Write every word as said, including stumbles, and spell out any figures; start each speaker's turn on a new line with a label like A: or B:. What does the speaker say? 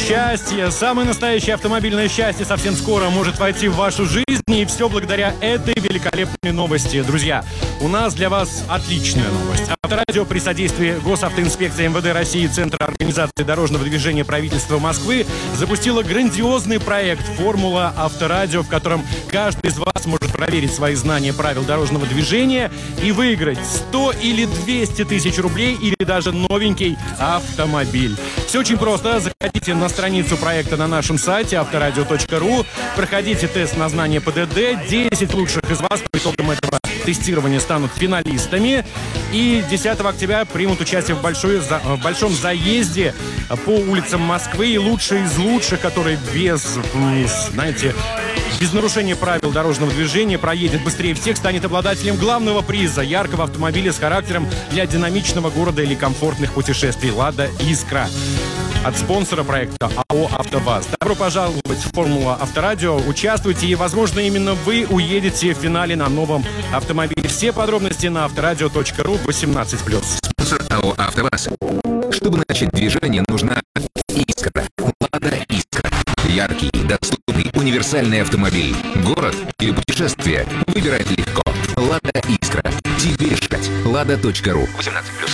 A: Счастье, самое настоящее автомобильное счастье совсем скоро может войти в вашу жизнь, и все благодаря этой великолепной новости. Друзья, у нас для вас отличная новость. Авторадио при содействии Госавтоинспекции МВД России и Центра организации дорожного движения правительства Москвы запустила грандиозный проект «Формула Авторадио», в котором каждый из вас может проверить свои знания правил дорожного движения и выиграть сто или двести тысяч рублей или даже новенький автомобиль. Все очень просто. Заходите на страницу проекта на нашем сайте авторадио точка ру, проходите тест на знание ПДД, десять лучших из вас по итогам этого тестирования станут финалистами, и десятого октября примут участие в, большой, в большом заезде по улицам Москвы, и лучшие из лучших, которые без, знаете, без нарушения правил дорожного движения проедет быстрее всех, станет обладателем главного приза — яркого автомобиля с характером для динамичного города или комфортных путешествий «Лада Искра». От спонсора проекта АО «АвтоВАЗ». Добро пожаловать в «Формулу Авторадио». Участвуйте, и, возможно, именно вы уедете в финале на новом автомобиле. Все подробности на авторадио точка ру, восемнадцать плюс.
B: Спонсор АО «АвтоВАЗ». Чтобы начать движение, нужна «Искра». «Лада Искра». Яркий, доступный, универсальный автомобиль. Город или путешествие. Выбирать легко. «Лада Искра». Тебе решать. лада точка ру. восемнадцать плюс.